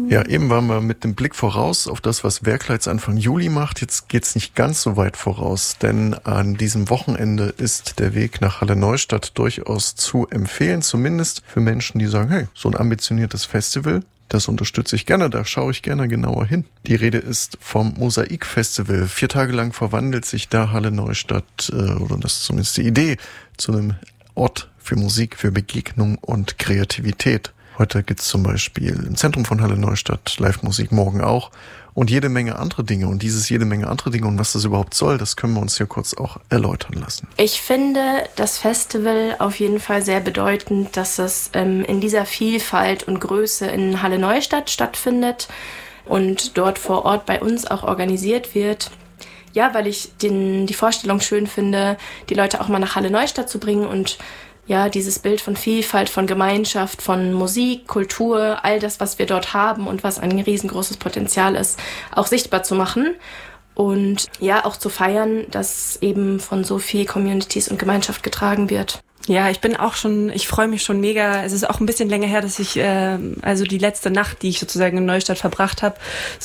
Ja, eben waren wir mit dem Blick voraus auf das, was Werkleitz Anfang Juli macht. Jetzt geht's nicht ganz so weit voraus, denn an diesem Wochenende ist der Weg nach Halle-Neustadt durchaus zu empfehlen, zumindest für Menschen, die sagen, hey, so ein ambitioniertes Festival, das unterstütze ich gerne, da schaue ich gerne genauer hin. Die Rede ist vom Mosaik-Festival. 4 Tage lang verwandelt sich da Halle-Neustadt, oder das ist zumindest die Idee, zu einem Ort für Musik, für Begegnung und Kreativität. Heute gibt's zum Beispiel im Zentrum von Halle-Neustadt Live-Musik, morgen auch und jede Menge andere Dinge. Und dieses jede Menge andere Dinge und was das überhaupt soll, das können wir uns hier kurz auch erläutern lassen. Ich finde das Festival auf jeden Fall sehr bedeutend, dass es in dieser Vielfalt und Größe in Halle-Neustadt stattfindet und dort vor Ort bei uns auch organisiert wird. Ja, weil ich die Vorstellung schön finde, die Leute auch mal nach Halle-Neustadt zu bringen und ja, dieses Bild von Vielfalt, von Gemeinschaft, von Musik, Kultur, all das, was wir dort haben und was ein riesengroßes Potenzial ist, auch sichtbar zu machen und ja, auch zu feiern, dass eben von so viel Communities und Gemeinschaft getragen wird. Ja, ich freue mich schon mega. Es ist auch ein bisschen länger her, dass ich, also die letzte Nacht, die ich sozusagen in Neustadt verbracht habe,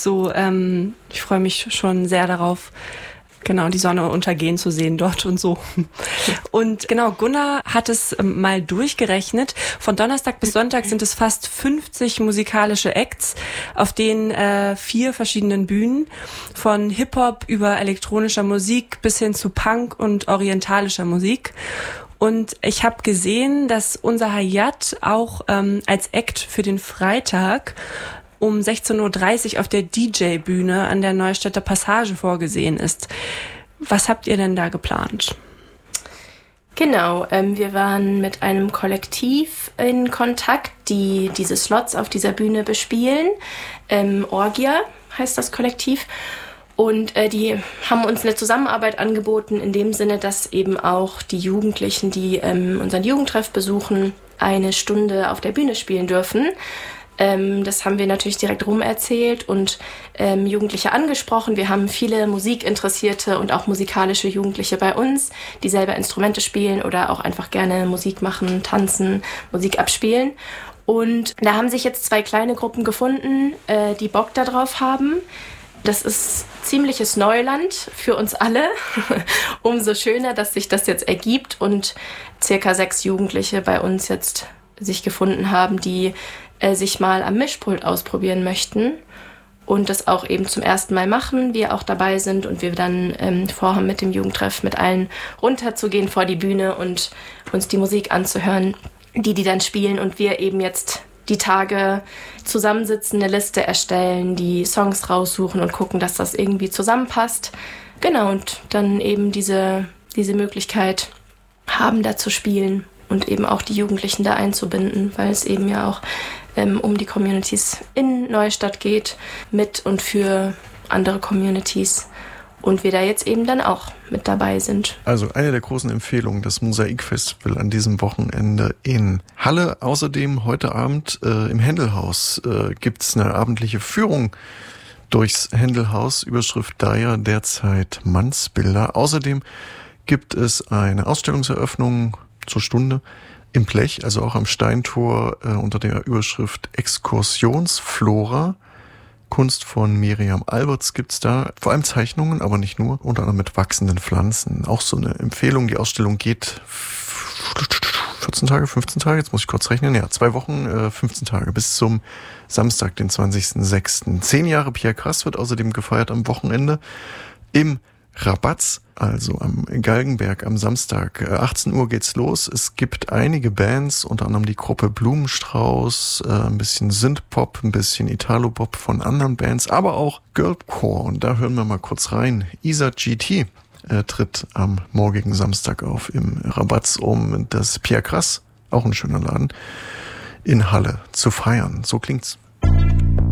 ich freue mich schon sehr darauf, genau, die Sonne untergehen zu sehen dort und so. Und genau, Gunnar hat es mal durchgerechnet. Von Donnerstag bis Sonntag sind es fast 50 musikalische Acts auf den 4 verschiedenen Bühnen. Von Hip-Hop über elektronischer Musik bis hin zu Punk und orientalischer Musik. Und ich habe gesehen, dass unser Hayat auch als Act für den Freitag um 16.30 Uhr auf der DJ-Bühne an der Neustädter Passage vorgesehen ist. Was habt ihr denn da geplant? Genau, wir waren mit einem Kollektiv in Kontakt, die diese Slots auf dieser Bühne bespielen. Orgia heißt das Kollektiv. Und die haben uns eine Zusammenarbeit angeboten, in dem Sinne, dass eben auch die Jugendlichen, die unseren Jugendtreff besuchen, eine Stunde auf der Bühne spielen dürfen. Das haben wir natürlich direkt rumerzählt und Jugendliche angesprochen. Wir haben viele musikinteressierte und auch musikalische Jugendliche bei uns, die selber Instrumente spielen oder auch einfach gerne Musik machen, tanzen, Musik abspielen. Und da haben sich jetzt 2 kleine Gruppen gefunden, die Bock darauf haben. Das ist ziemliches Neuland für uns alle. Umso schöner, dass sich das jetzt ergibt und circa 6 Jugendliche bei uns jetzt sich gefunden haben, die sich mal am Mischpult ausprobieren möchten und das auch eben zum ersten Mal machen, wir auch dabei sind und wir dann vorhaben, mit dem Jugendtreff mit allen runterzugehen vor die Bühne und uns die Musik anzuhören, die dann spielen und wir eben jetzt die Tage zusammensitzen, eine Liste erstellen, die Songs raussuchen und gucken, dass das irgendwie zusammenpasst. Genau, und dann eben diese Möglichkeit haben, da zu spielen und eben auch die Jugendlichen da einzubinden, weil es eben ja auch um die Communities in Neustadt geht, mit und für andere Communities. Und wir da jetzt eben dann auch mit dabei sind. Also eine der großen Empfehlungen, das Mosaik-Festival an diesem Wochenende in Halle. Außerdem heute Abend im Händelhaus gibt's eine abendliche Führung durchs Händelhaus. Überschrift da ja derzeit Mannsbilder. Außerdem gibt es eine Ausstellungseröffnung zur Stunde im Blech, also auch am Steintor unter der Überschrift Exkursionsflora. Kunst von Miriam Alberts gibt's da, vor allem Zeichnungen, aber nicht nur, unter anderem mit wachsenden Pflanzen. Auch so eine Empfehlung, die Ausstellung geht 14 Tage, 15 Tage, jetzt muss ich kurz rechnen, ja, 2 Wochen, 15 Tage, bis zum Samstag, den 20.06. 10 Jahre Pierre Krass wird außerdem gefeiert am Wochenende im Rabatz, also am Galgenberg am Samstag. 18 Uhr geht's los. Es gibt einige Bands, unter anderem die Gruppe Blumenstrauß, ein bisschen Synthpop, ein bisschen Italo-Pop von anderen Bands, aber auch Girlcore. Und da hören wir mal kurz rein. Isa GT tritt am morgigen Samstag auf im Rabatz, um das Pierre Krass, auch ein schöner Laden, in Halle zu feiern. So klingt's.